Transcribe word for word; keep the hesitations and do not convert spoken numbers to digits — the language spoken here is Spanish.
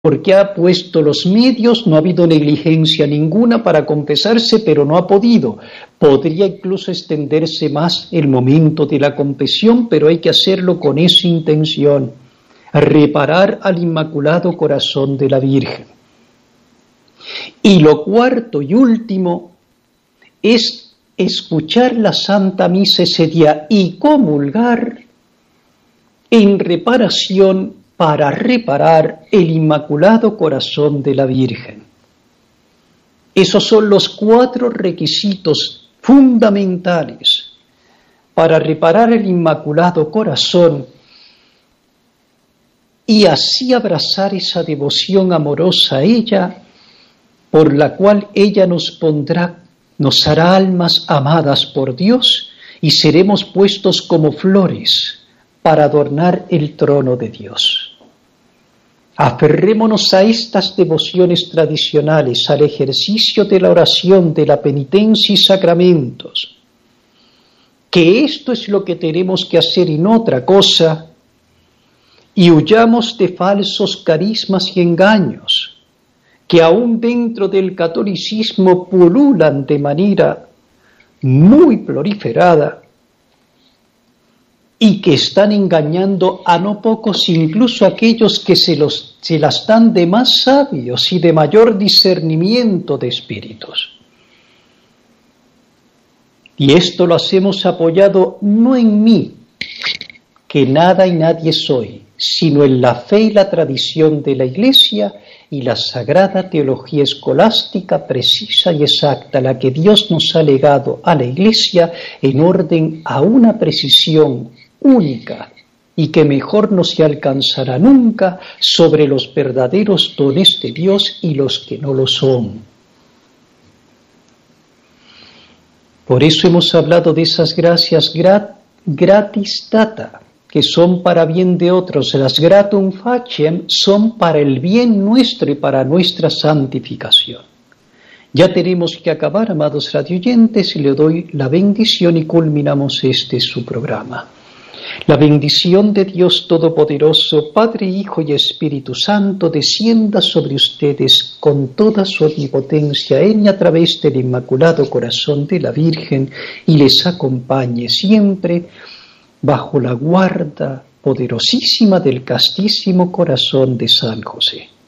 porque ha puesto los medios, no ha habido negligencia ninguna para confesarse, pero no ha podido. Podría incluso extenderse más el momento de la confesión, pero hay que hacerlo con esa intención, reparar al Inmaculado Corazón de la Virgen. Y lo cuarto y último es escuchar la Santa Misa ese día y comulgar en reparación para reparar el Inmaculado Corazón de la Virgen. Esos son los cuatro requisitos fundamentales para reparar el Inmaculado Corazón y así abrazar esa devoción amorosa a ella, por la cual ella nos pondrá, nos hará almas amadas por Dios y seremos puestos como flores para adornar el trono de Dios. Aferrémonos a estas devociones tradicionales, al ejercicio de la oración, de la penitencia y sacramentos, que esto es lo que tenemos que hacer y no otra cosa, y huyamos de falsos carismas y engaños, que aún dentro del catolicismo pululan de manera muy proliferada, y que están engañando a no pocos, incluso aquellos que se, los, se las dan de más sabios y de mayor discernimiento de espíritus. Y esto lo hacemos apoyado no en mí, que nada y nadie soy, sino en la fe y la tradición de la Iglesia y la sagrada teología escolástica precisa y exacta, la que Dios nos ha legado a la Iglesia en orden a una precisión única y que mejor no se alcanzará nunca sobre los verdaderos dones de Dios y los que no lo son. Por eso hemos hablado de esas gracias grat, gratis data, que son para bien de otros. Las gratum faciem son para el bien nuestro y para nuestra santificación. Ya tenemos que acabar, amados radioyentes, y le doy la bendición y culminamos este su programa. La bendición de Dios Todopoderoso, Padre, Hijo y Espíritu Santo, descienda sobre ustedes con toda su omnipotencia en y a través del Inmaculado Corazón de la Virgen y les acompañe siempre bajo la guarda poderosísima del castísimo corazón de San José.